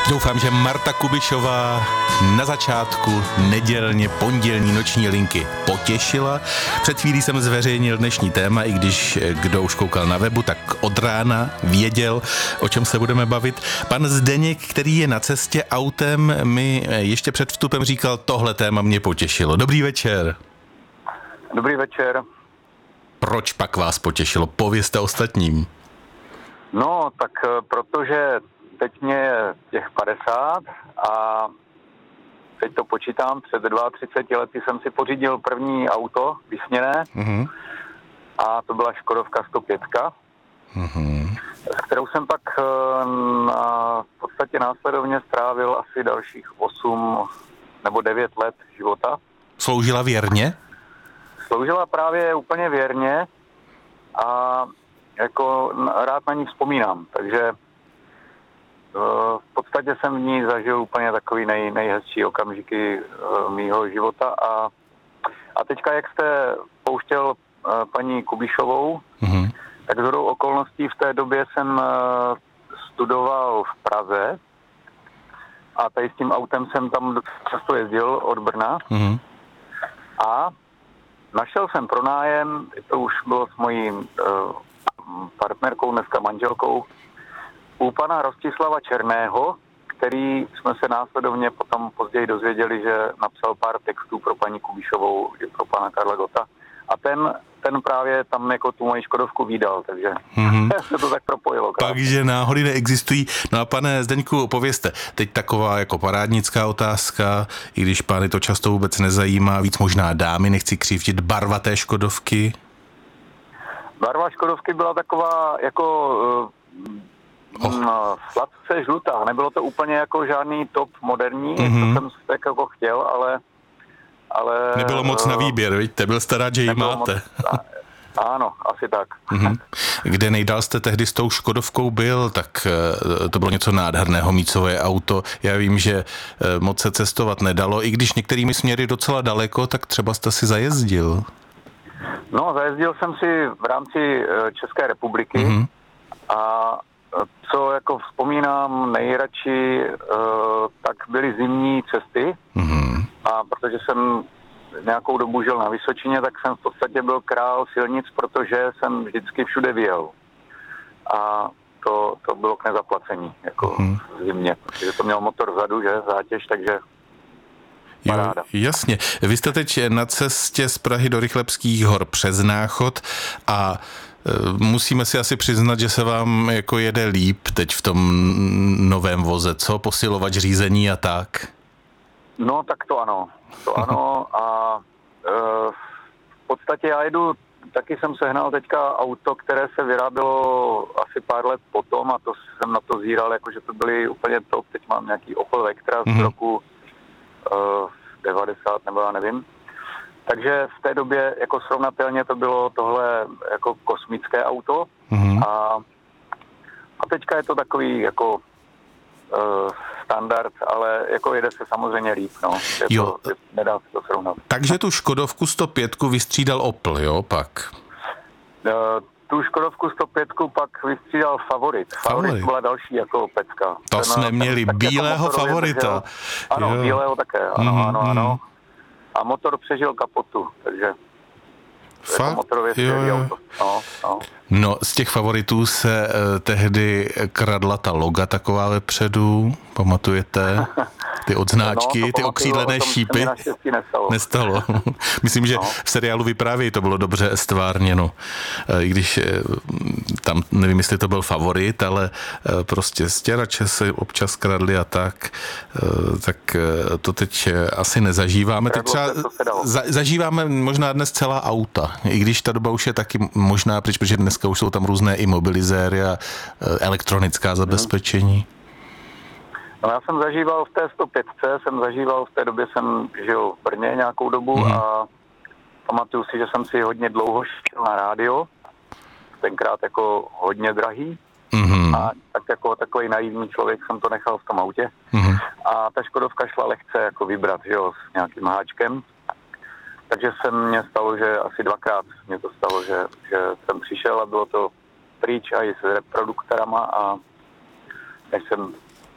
Doufám, že Marta Kubišová na začátku nedělně pondělní noční linky potěšila. Před chvílí jsem zveřejnil dnešní téma, i když kdo už koukal na webu, tak od rána věděl, o čem se budeme bavit. Pan Zdeněk, který je na cestě autem, mi ještě před vstupem říkal, tohle téma mě potěšilo. Dobrý večer. Dobrý večer. Proč pak vás potěšilo? Povězte ostatním. No, tak protože teď mě je těch 50 a teď to počítám, před 32 lety jsem si pořídil první auto vysněné a to byla Škodovka 105, s kterou jsem pak v podstatě následovně strávil asi dalších 8 nebo 9 let života. Sloužila věrně? Sloužila právě úplně věrně a jako rád na ní vzpomínám, takže v podstatě jsem v ní zažil úplně takový nejhezčí okamžiky mýho života a teďka, jak jste pouštěl paní Kubišovou, tak shodou okolností v té době jsem studoval v Praze a tady s tím autem jsem tam často jezdil od Brna a našel jsem pronájem, to už bylo s mojí partnerkou, dneska manželkou, u pana Rostislava Černého, který jsme se následovně potom později dozvěděli, že napsal pár textů pro paní Kubišovou i pro pana Karla Gotta. A ten právě tam jako tu moji Škodovku vídal, takže se to tak propojilo. Takže náhody neexistují. No a pane Zdeňku, povězte, teď taková jako parádnická otázka, i když pány to často vůbec nezajímá, víc možná dámy, nechci křivdit, barva té Škodovky? Barva Škodovky byla taková jako sladce žlutá. Nebylo to úplně jako žádný top moderní, to jsem tak jako chtěl, ale nebylo moc na výběr, vidíte, byl jste rád, že ji máte. Ano, asi tak. Kde nejdál jste tehdy s tou Škodovkou byl, tak to bylo něco nádherného mít svoje auto. Já vím, že moc se cestovat nedalo, i když některými směry docela daleko, tak třeba jste si zajezdil. No, zajezdil jsem si v rámci České republiky a co jako vzpomínám nejradši, tak byly zimní cesty a protože jsem nějakou dobu žil na Vysočině, tak jsem v podstatě byl král silnic, protože jsem vždycky všude vyjel. A to bylo k nezaplacení, jako v zimě, protože to měl motor vzadu, že, zátěž, takže paráda. Jo, jasně. Vy jste teď na cestě z Prahy do Rychlebských hor přes Náchod a musíme si asi přiznat, že se vám jako jede líp teď v tom novém voze, co? Posilovač řízení a tak? No, tak to ano. A v podstatě já jedu, taky jsem sehnal teďka auto, které se vyrábělo asi pár let potom a to jsem na to zíral, jakože to byly úplně top. Teď mám nějaký Opel Vectra z roku 90, nebo já nevím. Takže v té době jako srovnatelně to bylo tohle jako kosmické auto a teďka je to takový jako standard, ale jako jede se samozřejmě líp, no. Nedá se to srovnat. Takže tu Škodovku 105 vystřídal Opel, jo, pak? Tu Škodovku 105 pak vystřídal Favorit. Favorit byla další jako pecka. To jsme měli bílého jako Favorita. Ano, jo. Bílého také, ano. A motor přežil kapotu, takže fakt? Motorově skvělý auto. No, z těch Favoritů se tehdy kradla ta loga taková vepředu, pamatujete? Ty odznáčky, ty okřídlené šípy. Nestalo. Myslím, že v seriálu Vyprávěj to bylo dobře stvárněno. I když tam, nevím, jestli to byl Favorit, ale prostě stěrače se občas kradly a tak to teď asi nezažíváme. Teď třeba zažíváme možná dnes celá auta, i když ta doba už je taky možná pryč, protože dneska už jsou tam různé imobilizéry a elektronická zabezpečení. No já jsem zažíval v té 105, v té době jsem žil v Brně nějakou dobu a pamatuju si, že jsem si hodně dlouho šel na rádio, tenkrát jako hodně drahý a tak jako takový naivní člověk jsem to nechal v tom autě a ta Škodovka šla lehce jako vybrat, že jo, s nějakým háčkem, takže se mně stalo, že asi dvakrát mě to stalo, že jsem přišel a bylo to pryč a i s reproduktorama a než jsem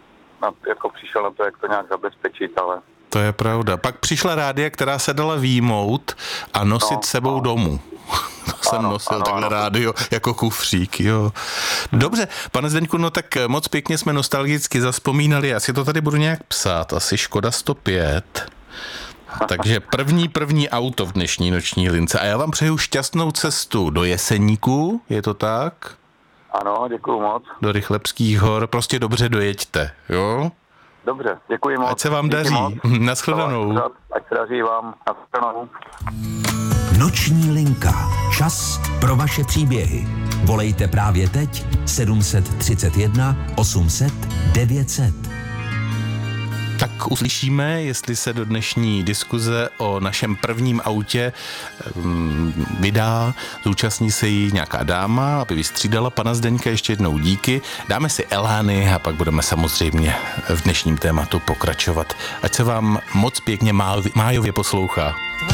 jako přišel na to, jak to nějak zabezpečit, ale... To je pravda. Pak přišla rádia, která se dala výjmout a nosit sebou domů. To jsem nosil takhle rádio jako kufřík, jo. Dobře, pane Zdeňku, no tak moc pěkně jsme nostalgicky zazpomínali, já si to tady budu nějak psát, asi Škoda 105. Takže první auto v dnešní noční lince. A já vám přeju šťastnou cestu do Jeseníku, je to tak? Ano, děkuju moc. Do Rychlebských hor, prostě dobře dojeďte, jo? Dobře, děkuji moc. Ať se vám daří. Nashledanou. Ať se daří vám. Nashledanou. Noční linka. Čas pro vaše příběhy. Volejte právě teď 731 800 900. Tak uslyšíme, jestli se do dnešní diskuze o našem prvním autě vydá, zúčastní se jí nějaká dáma, aby vystřídala pana Zdeňka. Ještě jednou díky. Dáme si elány a pak budeme samozřejmě v dnešním tématu pokračovat. Ať se vám moc pěkně májově poslouchá.